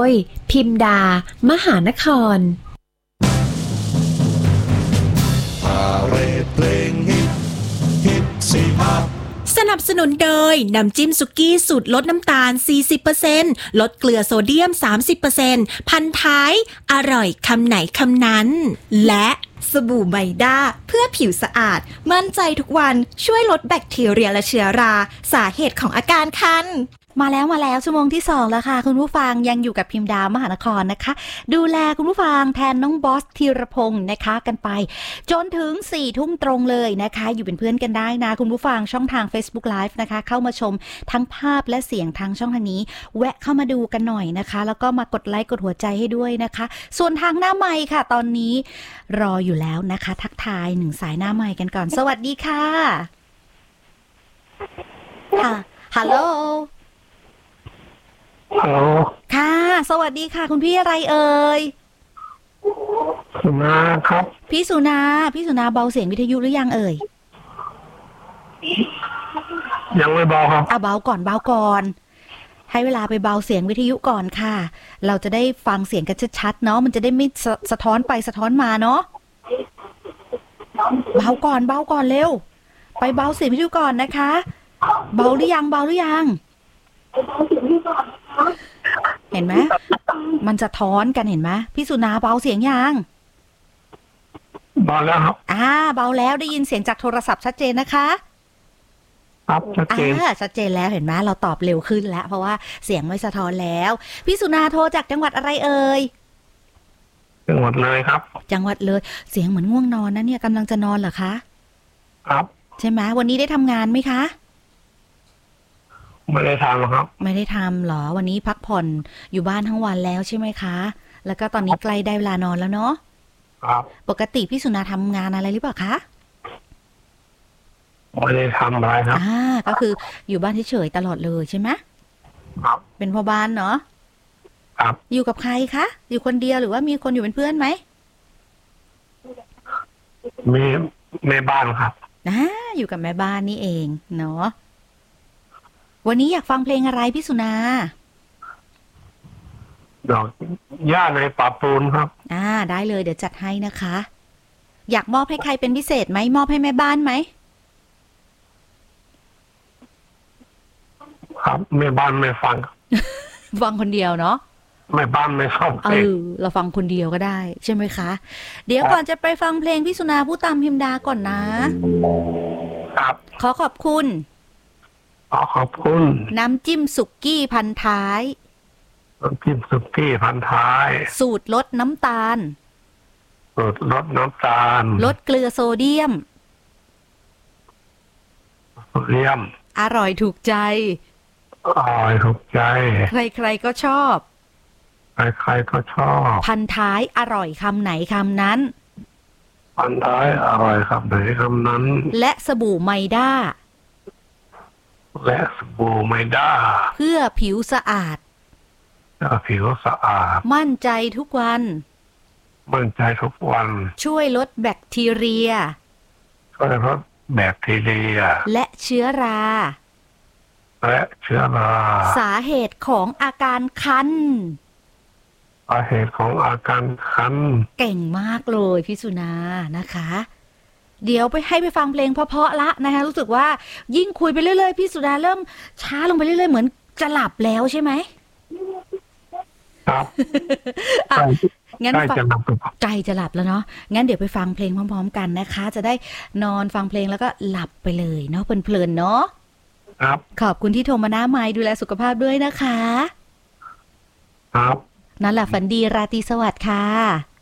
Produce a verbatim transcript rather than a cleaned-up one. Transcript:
ยพิมดามหานครพาเรดเพลงฮิตฮิตสิฮับสนับสนุนโดยน้ำจิ้มสุกี้สูตรลดน้ำตาล สี่สิบเปอร์เซ็นต์ ลดเกลือโซเดียม สามสิบเปอร์เซ็นต์ พันท้ายอร่อยคำไหนคำนั้นและสบู่ไมด้าเพื่อผิวสะอาดมั่นใจทุกวันช่วยลดแบคทีเรียและเชื้อราสาเหตุของอาการคันมาแล้วมาแล้วชั่วโมงที่สองแล้วค่ะคุณผู้ฟังยังอยู่กับพิมดามหานครนะคะดูแลคุณผู้ฟังแทนน้องบอสธีรพงศ์นะคะกันไปจนถึงสี่ทุ่มตรงเลยนะคะอยู่เป็นเพื่อนกันได้นะคุณผู้ฟังช่องทาง Facebook Live นะคะเข้ามาชมทั้งภาพและเสียงทางช่องทางนี้แวะเข้ามาดูกันหน่อยนะคะแล้วก็มากดไลค์กดหัวใจให้ด้วยนะคะส่วนทางหน้าไมค์ค่ะตอนนี้รออยู่แล้วนะคะทักทายหนึ่งสายหน้าไมค์กันก่อนสวัสดีค่ะค่ะฮัลโหลฮัลโหลค่ะสวัสดีค่ะคุณพี่อะไรเอ่ยสุนาครับพี่สุนาพี่สุนาเบาเสียงวิทยุหรือยังเอ่ยยังไม่เบาครับอ่ะเบาก่อนเบาก่อนให้เวลาไปเบาเสียงวิทยุก่อนค่ะเราจะได้ฟังเสียงกันชัดๆเนาะมันจะได้ไม่สะสะท้อนไปสะท้อนมาเนาะเบาก่อนเบาก่อนเร็วไปเบาเสียงวิทยุก่อนนะคะเบาหรือยังเบาหรือยังเห็นไหมมันจะท้อนกันเห็นไหมพี่สุนาเบาเสียงยังเบาแล้วครับอ่าเบาแล้วได้ยินเสียงจากโทรศัพท์ชัดเจนนะคะครับชัดเจนอ่าชัดเจนแล้วเห็นไหมเราตอบเร็วขึ้นแล้วเพราะว่าเสียงไม่สะท้อนแล้วพี่สุนาโทรจากจังหวัดอะไรเอ่ยจังหวัดเลยครับจังหวัดเลยเสียงเหมือนง่วงนอนนะเนี่ยกำลังจะนอนเหรอคะครับใช่ไหมวันนี้ได้ทำงานไหมคะไม่ได้ทำครับไม่ได้ทำหรอวันนี้พักผ่อนอยู่บ้านทั้งวันแล้วใช่ไหมคะแล้วก็ตอนนี้ใกล้ได้เวลานอนแล้วเนาะครับปกติพี่สุนาทำงานอะไรหรือเปล่าคะไม่ได้ทำอะไรครับอ่าก็คืออยู่บ้านเฉยๆตลอดเลยใช่ไหมครับเป็นพ่อบ้านเนาะครับอยู่กับใครคะอยู่คนเดียวหรือว่ามีคนอยู่เป็นเพื่อนไหมมีแม่บ้านครับอ่าอยู่กับแม่บ้านนี่เองเนาะวันนี้อยากฟังเพลงอะไรพี่สุนาดอกหญ้าในป่าปูนครับอ่าได้เลยเดี๋ยวจัดให้นะคะอยากมอบให้ใครเป็นพิเศษไหมมอบให้แม่บ้านไหมครับแม่บ้านไม่ฟังฟังคนเดียวเนาะแม่บ้านไม่ชอบเพลงเออเราฟังคนเดียวก็ได้ใช่ไหมคะเดี๋ยวก่อนจะไปฟังเพลงพี่สุนาผู้ตามพิมดาก่อนนะครับขอขอบคุณขอขอบคุณน้ำจิ้มสุกี้พันท้ายน้ำจิ้มสุกี้พันท้ายสูตรลดน้ำตาลสูตรลดน้ำตาลลดเกลือโซเดียมโซเดียมอร่อยถูกใจอร่อยถูกใจใครๆก็ชอบใครๆก็ชอบพันท้ายอร่อยคำไหนคำนั้นพันท้ายอร่อยคำไหนคำนั้นและสบู่ไมด้าและสบู่ไมด้าเพื่อผิวสะอาดเพื่อผิวสะอาดมั่นใจทุกวันมั่นใจทุกวันช่วยลดแบคทีเรียช่วยลดแบคทีเรียและเชื้อราและเชื้อราสาเหตุของอาการคันสาเหตุของอาการคันเก่งมากเลยพี่สุนานะคะเดี๋ยวไปให้ไปฟังเพลงเพราะๆละนะคะรู้สึกว่ายิ่งคุยไปเรื่อยๆพี่สุดาเริ่มช้าลงไปเรื่อยๆเหมือนจะหลับแล้วใช่ไหมครับงั้นใกล้จะหลับใกล้จะหลับแล้วเนาะงั้นเดี๋ยวไปฟังเพลงพร้อมๆกันนะคะจะได้นอนฟังเพลงแล้วก็หลับไปเลยเนาะเพลินๆเนาะครับขอบคุณที่โทรมาหน้าไมค์ดูแลสุขภาพด้วยนะคะครับนั่นแหละฝันดีราตรีสวัสดิ์ค่ะ